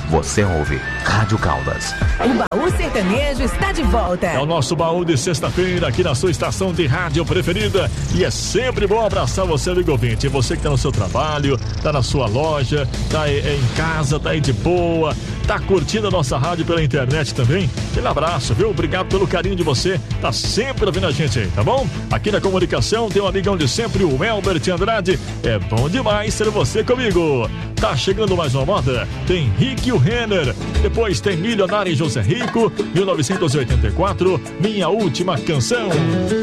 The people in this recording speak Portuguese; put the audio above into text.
Você ouve Rádio Caldas. O Baú Sertanejo está de volta. É o nosso baú de sexta-feira aqui na sua estação de rádio preferida. E é sempre bom abraçar você, amigo ouvinte. Você que tá no seu trabalho, tá na sua loja, tá em casa, tá aí de boa, tá curtindo a nossa rádio pela internet também. Aquele abraço, viu? Obrigado pelo carinho de você. Tá sempre ouvindo a gente aí, tá bom? Aqui na comunicação tem um amigão de sempre, o Elbert Andrade. É bom demais ter você comigo. Tá chegando mais uma moda? Tem Rick e o Renner. Depois tem Milionário e José Rico, 1984, Minha Última Canção.